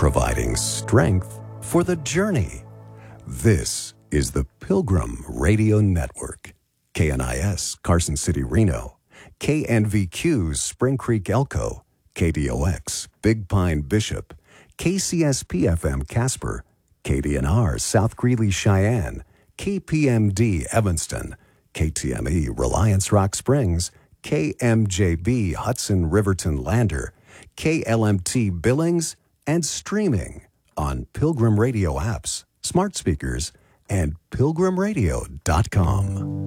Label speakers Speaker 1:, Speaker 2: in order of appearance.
Speaker 1: providing strength for the journey. This is the Pilgrim Radio Network. KNIS, Carson City, Reno. KNVQ, Spring Creek, Elko. KDOX, Big Pine, Bishop. KCSP-FM, Casper. KDNR, South Greeley, Cheyenne. KPMD, Evanston. KTME, Reliance Rock Springs. KMJB, Hudson, Riverton, Lander. KLMT, Billings, and streaming on Pilgrim Radio apps, smart speakers, and pilgrimradio.com.